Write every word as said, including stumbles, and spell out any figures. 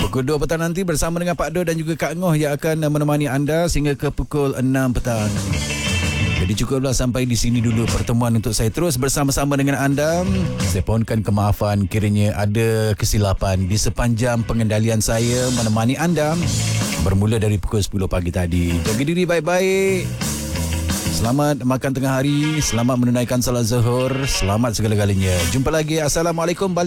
Pukul dua petang nanti bersama dengan Pak Do dan juga Kak Ngoh yang akan menemani anda sehingga ke pukul enam petang. Jadi cukuplah sampai di sini dulu pertemuan untuk saya terus bersama-sama dengan anda. Saya pohonkan kemaafan kiranya ada kesilapan di sepanjang pengendalian saya menemani anda bermula dari pukul sepuluh pagi tadi. Jaga diri baik-baik. Selamat makan tengah hari, selamat menunaikan salat zuhur, selamat segala-galanya. Jumpa lagi. Assalamualaikum. Balik